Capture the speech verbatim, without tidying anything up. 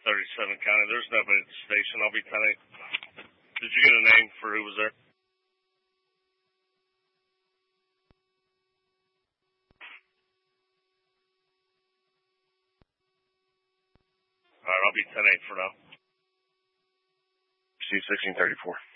thirty-seven County. There's nobody at the station. I'll be ten eight. Did you get a name for who was there? All right, I'll be ten eight for now. See you sixteen thirty-four.